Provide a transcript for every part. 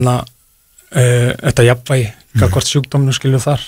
þetta jafnvægi hvort sjúkdóminu skilur þar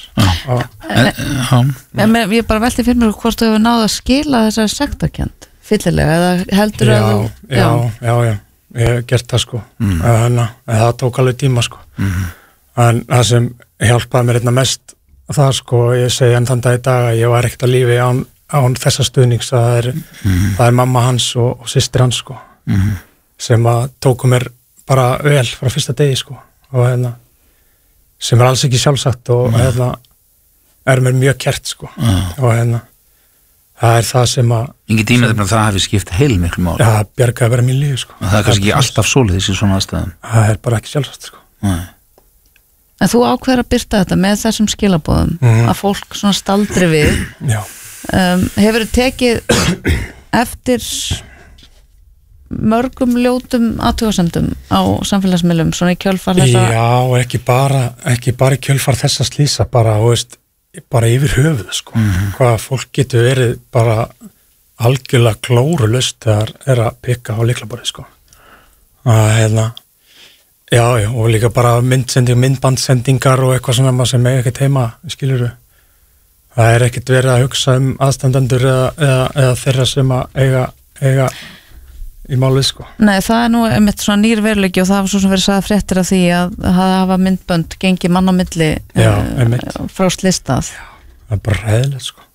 Ég bara velti fyrir mér hvort þú hefur náð að skila þessari sektarkennd fyllilega, eða heldur að Já, ég hef gert það sko en það tók alveg tíma sko en það sem hjálpaði mér einna mest það sko, ég segi enn þann dag í dag að ég var ekkert að lífi án þessa stuðnings það er mamma hans og systir hans sko sem að tóku mér bara vel frá fyrsta degi sko og sem er alls ekki sjálfsagt og er mér mjög kært sko og það er það sem að Engi tíma þegar það hafi skipt heilmiklu máli það bjargaði að vera mín lífi sko það er kannski ekki alltaf svoleiðis í svona aðstæðum það er bara ekki sjálfsagt sko En þú ákveður að birta þetta með þessum skilaboðum að fólk svona staldri við hefur tekið eftir mörgum ljótum athugasemdum á samfélagsmiðlum svona í kjölfar þessa Já, ekki bara í kjölfar þessa slísa bara yfir höfuð sko hvað fólk getur verið bara algjörlega glórulaust þegar er að pikka á lyklaborðið sko að Já, og líka bara myndbandsendingar og eitthvað svona sem ekkert heima, skilurðu. Það er ekkert verið að hugsa aðstandendur eða þeirra sem að eiga í málið, sko. Nei, það er nú einmitt svona nýr veruleiki og það hafa svo sem verið sagði fréttir af því að hafa myndbönd gengi mann á milli frá slistað. Það er bara hræðilegt, sko.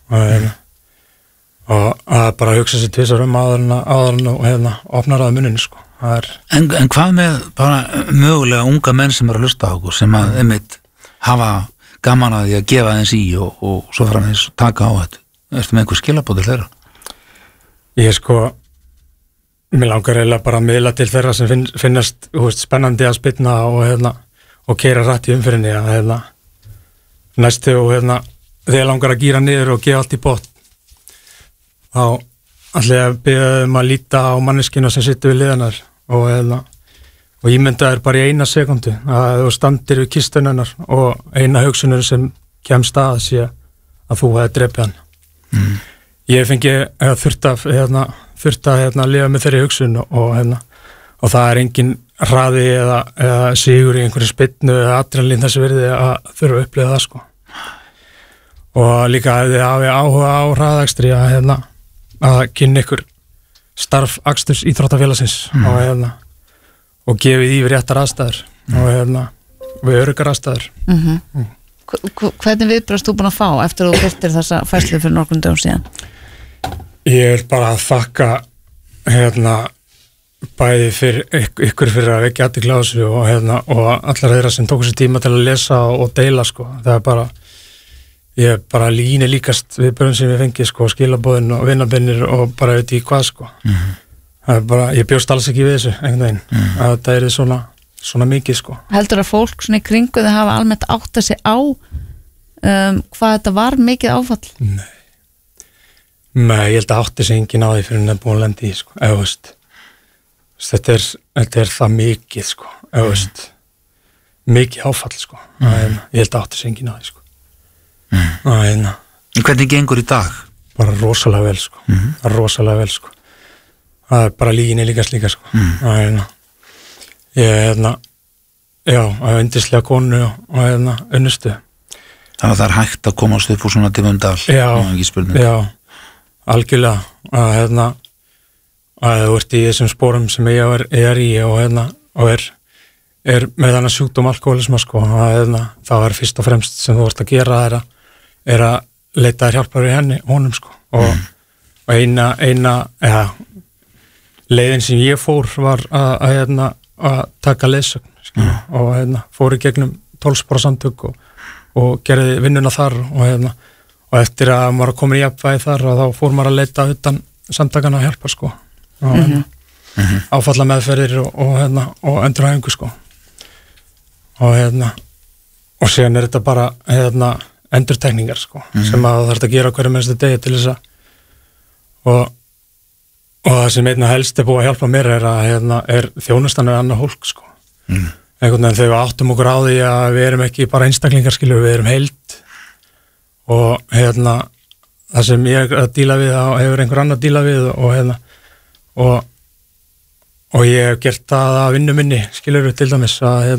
Og að bara hugsa sér tvisar áður og opnar að muninu, sko. En hvað með bara mögulega unga menn sem eru að hlusta á okkur sem að einmitt hafa gaman að því að gefa eins í og svo framvegis taka á þetta eftir með einhver skilaboð til þeirra? Ég mér langar eiginlega bara að miðla til þeirra sem finnast spennandi að spynna og keyra rætt í umfyrinni að næstu og þegar langar að gíra niður og gefa allt í botn þá ætla ég að biðja að líta á manneskina sem situr við hliðarnar og ímyndaður bara í 1 sekundu að þú standir við kistun hennar og eina hugsunur sem kemst að sé að þú hefði drepið hann ég þurft að lifa með þeirri hugsun og það er engin hraði eða sigur í einhverju spynnu eða adrenalín þessi virði að þurfa að upplifa það sko og líka ef þið hafi áhuga á hraðakstri að kynna ykkur starf aksturs íþróttafélagsins og gefið yfir réttar aðstæður og við öruggar aðstæður Hvernig viðbrögst þú búin að fá eftir að þú birtir þessa færslu fyrir nokkrum dögum síðan? Ég bara að þakka bæði fyrir ykkur fyrir að vekja athygli á þessu og allar þeirra sem tóku sér tíma til að lesa og deila sko. Það er bara ég bara líni líkast við börn sem ég fengi sko, skilaboðin og vinnabinnir og bara veit ég hvað sko það er bara, ég bjóst alls ekki við þessu einhvern veginn, að þetta er svona mikið sko. Heldur að fólk svona í kringu þau hafa almennt átt að sig á hvað þetta var mikið áfall? Nei, ég held að átti sig engin á því fyrir henni búin að lenda í sko, þetta er það mikið sko, mikið áfall sko, ég held að átti sig engin á því sko Hvernig gengur í dag? Bara rosalega vel sko rosalega vel sko það er bara líginni líkast líka sko ég að yndislega konu og unnustu Þannig að það er hægt að komast upp úr svona Dal já, algjörlega að þú ert í þessum spórum sem ég er í og er með þannig sjúkdóm alkoholisma sko það er fyrst og fremst sem þú ert að gera er að leita þér hjálpar í honum sko og eina leiðin sem ég fór var að taka leiðsögn og fór í gegnum 12 spora samtök og gerði vinnuna þar og eftir að maður komið í jafnvægi þar og þá fór maður að leita utan samtakana að hjálpa sko áfalla meðferðir og endurhæfingu sko og síðan er þetta bara endurtekningar sko sem að það þarf að gera hverju mennstu degi til þess að og það sem einna helst er búið að hjálpa mér er þjónustan við annað hólk sko einhvern veginn þegar við áttum okkur á því að við erum ekki bara einstaklingar skilur, við erum heild og það sem ég er að díla við þá hefur einhver annar díla við og og ég hef gert það að vinnu minni, skilurðu til dæmis að